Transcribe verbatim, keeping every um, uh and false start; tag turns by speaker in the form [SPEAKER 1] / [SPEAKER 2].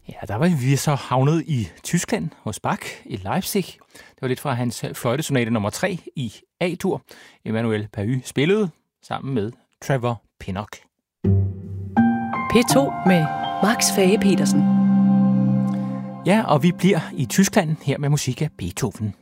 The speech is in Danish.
[SPEAKER 1] Ja, der var vi så havnet i Tyskland hos Bach i Leipzig. Det var lidt fra hans fløjtesonate nummer tre i A-dur. Emanuel Pahud spillede sammen med Trevor Pinnock.
[SPEAKER 2] P to med Max Fage-Petersen.
[SPEAKER 1] Ja, og vi bliver i Tyskland her med musik af Beethoven.